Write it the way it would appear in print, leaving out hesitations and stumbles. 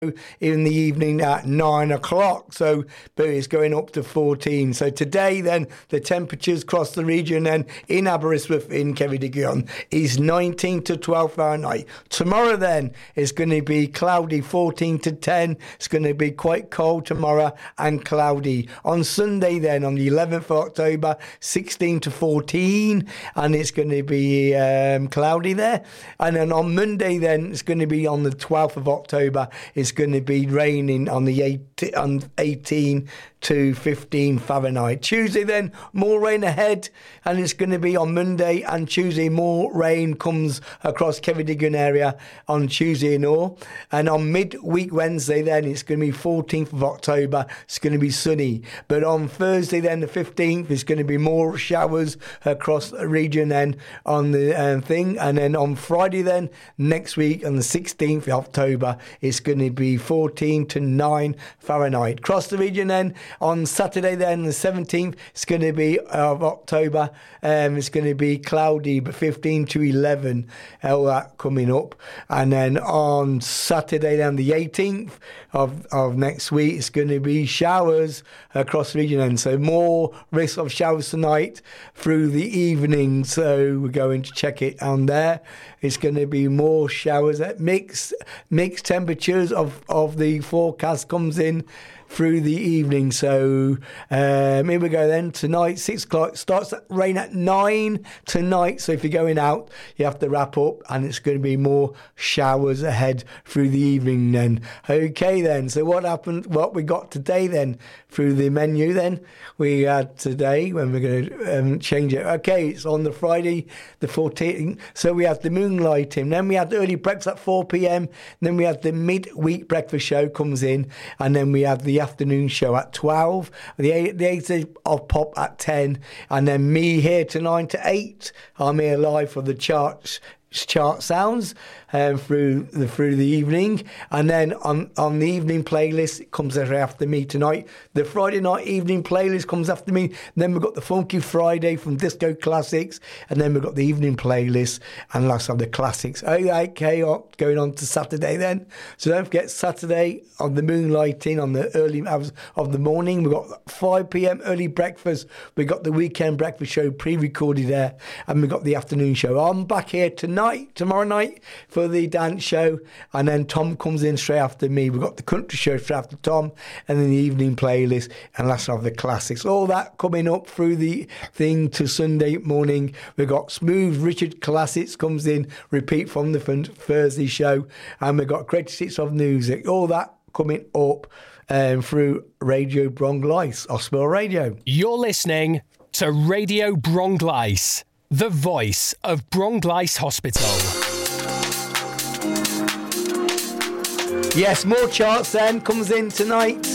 in the evening at 9 o'clock. So, but it's going up to 14. So today, then, the temperatures across the region and in Aberystwyth, in Ceredigion, is 19 to 12 Fahrenheit. Tomorrow, then, it's going to be cloudy, 14 to 10. It's going to be quite cold tomorrow and cloudy. On Sunday, then, on the 11th of October, 16 to 14, and it's going to be cloudy there. And then on Monday, then, it's going to be on the 12th of October. It's going to be raining on the 18 to 15 Fahrenheit. Tuesday, then, more rain ahead, and it's going to be on Monday and Tuesday. More rain comes across Ceredigion area on Tuesday and all. And on midweek Wednesday, then, it's going to be 14th of October. It's going to be sunny. But on Thursday, then, the 15th, it's going to be more showers across the region then on the thing. And then on Friday, then, next week, on the 16th of October, it's going to be 14 to 9 Fahrenheit. Across the region, then, on Saturday, then, the 17th, it's going to be of October. It's going to be cloudy, but 15 to 11, all that coming up. And then on Saturday, then, the 18th of next week, it's going to be showers across the region. And so more risk of showers tonight through the evening. So we're going to check it on there. It's going to be more showers at mixed temperatures of the forecast comes in through the evening. So here we go then. Tonight, 6 o'clock, starts rain at 9 tonight. So if you're going out, you have to wrap up, and it's going to be more showers ahead through the evening then. Okay then, so what happened, what we got today then through the menu then? We had today, when we're going to change it. Okay, it's on the Friday, the 14th. So we had the moonlighting. Then we had the early breakfast at 4 p.m. Then we had the midweek breakfast show comes in. And then we had the afternoon show at 12. The 8 of pop at 10. And then me here to 9 to 8. I'm here live for the chart sounds through the evening. And then on the evening playlist, it comes after me tonight. The Friday night evening playlist comes after me. Then we've got the Funky Friday from Disco Classics, and then we've got the evening playlist, and last of the classics. Okay, going on to Saturday then. So don't forget, Saturday on the moonlighting on the early hours of the morning. We've got 5 p.m. early breakfast. We've got the weekend breakfast show pre-recorded there, and we've got the afternoon show. I'm back here tomorrow night for the dance show, and then Tom comes in straight after me. We've got the country show straight after Tom, and then the evening playlist, and last of the classics. All that coming up through the thing to Sunday morning. We've got Smooth Richard Classics comes in, repeat from the Thursday show, and we've got Greatest Hits of Music. All that coming up through Radio Bronglice, Hospital Radio. You're listening to Radio Bronglice, the voice of Bronglice Hospital. Yes, more charts then comes in tonight.